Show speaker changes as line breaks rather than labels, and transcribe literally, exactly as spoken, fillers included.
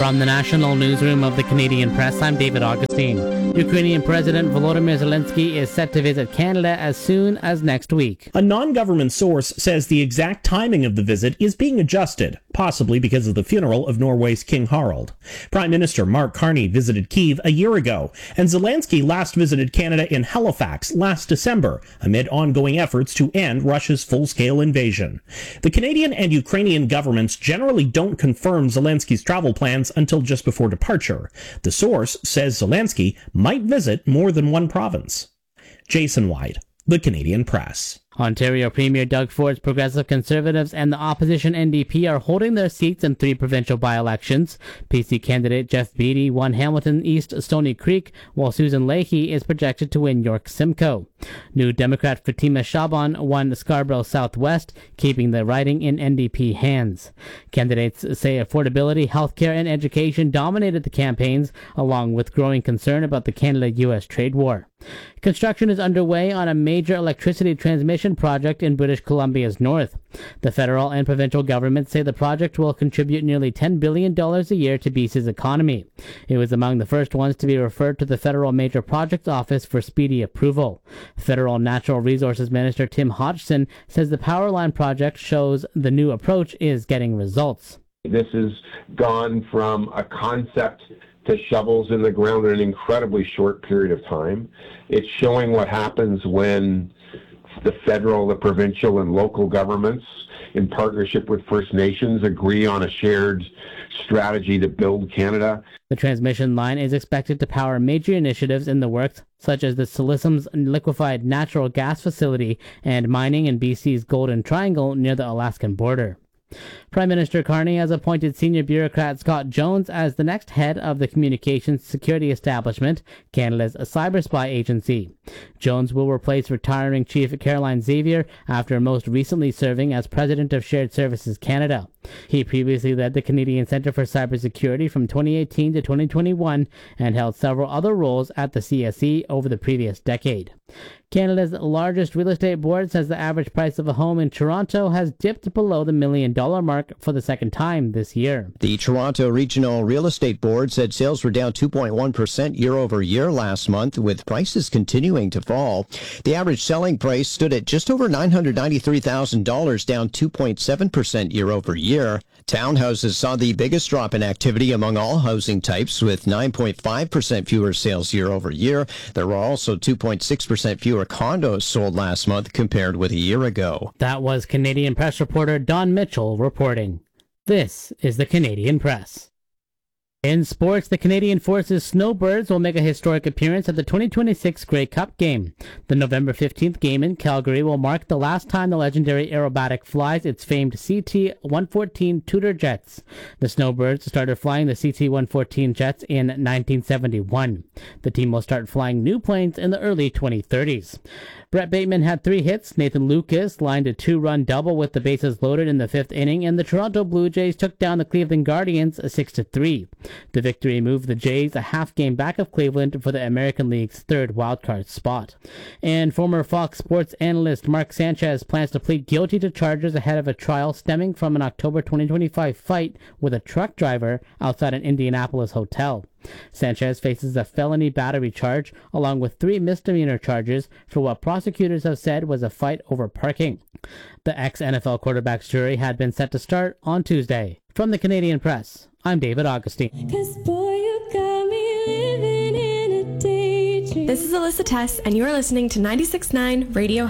From the National Newsroom of the Canadian Press, I'm David Augustine. Ukrainian President Volodymyr Zelensky is set to visit Canada as soon as next week.
A non-government source says the exact timing of the visit is being adjusted, possibly because of the funeral of Norway's King Harald. Prime Minister Mark Carney visited Kyiv a year ago, and Zelensky last visited Canada in Halifax last December, amid ongoing efforts to end Russia's full-scale invasion. The Canadian and Ukrainian governments generally don't confirm Zelensky's travel plans until just before departure. The source says Zelensky might visit more than one province. Jason White, The Canadian Press.
Ontario Premier Doug Ford's Progressive Conservatives and the opposition N D P are holding their seats in three provincial by-elections. P C candidate Jeff Beattie won Hamilton East Stony Creek, while Susan Leahy is projected to win York Simcoe. New Democrat Fatima Shaban won Scarborough Southwest, keeping the riding in N D P hands. Candidates say affordability, healthcare, and education dominated the campaigns, along with growing concern about the Canada-U S trade war. Construction is underway on a major electricity transmission project in British Columbia's north. The federal and provincial governments say the project will contribute nearly ten billion dollars a year to B C's economy. It was among the first ones to be referred to the Federal Major Projects Office for speedy approval. Federal Natural Resources Minister Tim Hodgson says the Powerline project shows the new approach is getting results.
This has gone from a concept to shovels in the ground in an incredibly short period of time. It's showing what happens when the federal, the provincial, and local governments, in partnership with First Nations, agree on a shared strategy to build Canada.
The transmission line is expected to power major initiatives in the works, such as the Silesom's liquefied natural gas facility and mining in B C's Golden Triangle near the Alaskan border. Prime Minister Carney has appointed senior bureaucrat Scott Jones as the next head of the Communications Security Establishment, Canada's cyber spy agency. Jones will replace retiring Chief Caroline Xavier after most recently serving as President of Shared Services Canada. He previously led the Canadian Centre for Cybersecurity from twenty eighteen to twenty twenty-one and held several other roles at the C S E over the previous decade. Canada's largest real estate board says the average price of a home in Toronto has dipped below the million dollar mark for the second time this year.
The Toronto Regional Real Estate Board said sales were down two point one percent year over year last month, with prices continuing to fall. The average selling price stood at just over nine hundred ninety-three thousand dollars, down two point seven percent year over year. Townhouses saw the biggest drop in activity among all housing types, with nine point five percent fewer sales year over year. There were also two point six percent fewer condos sold last month compared with a year ago.
That was Canadian Press reporter Don Mitchell reporting. This is the Canadian Press. In sports, the Canadian Forces Snowbirds will make a historic appearance at the twenty twenty-six Grey Cup game. The November fifteenth game in Calgary will mark the last time the legendary aerobatic flies its famed C T one fourteen Tudor jets. The Snowbirds started flying the C T one fourteen jets in nineteen seventy-one. The team will start flying new planes in the early twenty thirties. Brett Bateman had three hits. Nathan Lucas lined a two-run double with the bases loaded in the fifth inning, and the Toronto Blue Jays took down the Cleveland Guardians six to three. The victory moved the Jays a half game back of Cleveland for the American League's third wildcard spot. And former Fox Sports analyst Mark Sanchez plans to plead guilty to charges ahead of a trial stemming from an October twenty twenty-five fight with a truck driver outside an Indianapolis hotel. Sanchez faces a felony battery charge along with three misdemeanor charges for what prosecutors have said was a fight over parking. The ex-N F L quarterback's jury had been set to start on Tuesday. From the Canadian Press, I'm David Augustine.
Cause boy, you got me living in a daydream.
This is Alyssa Tess, and you're listening to ninety-six point nine Radio